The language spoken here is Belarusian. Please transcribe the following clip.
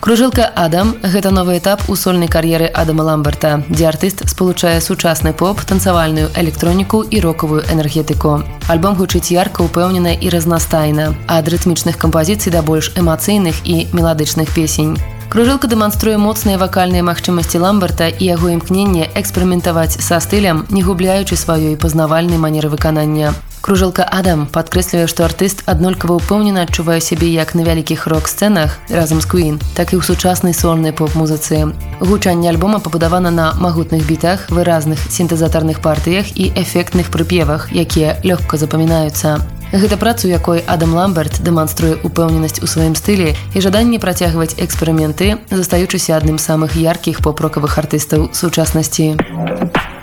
Кружэлка «Адам» – гэта новы этап у сольнай кар'еры Адама Ламберта, дзе артыст спалучае сучасны поп, танцавальную электроніку і рокавую энергетыку. Альбом гучыць ярка, упэўнена і разнастайна, ад рытмічных кампазіцый да больш эмацыйных і меладычных песень. Кружэлка дэманструе моцныя вакальныя магчымасці Ламберта і яго імкненне эксперыментаваць са стылем, не губляючы сваёй пазнавальнай манеры выканання. Кружэлка «Адам» падкрэслівае, што артыст аднолькава ўпэўнена адчувае сябе як на вялікіх рок-сцэнах разам з Queen, так і ў сучаснай сольнай поп-музыцы. Гучанне альбома пабудавана на магутных бітах, выразных сінтэзатарных партыях і эфектных прыпевах, якія лёгка запамінаюцца. Гэта праца, у якой Адам Ламберт дэманструе упэўненасць у сваім стылі і жаданне працягваць эксперыменты, застаючыся адным з самых яркіх поп-рокавых артыстаў сучаснасці.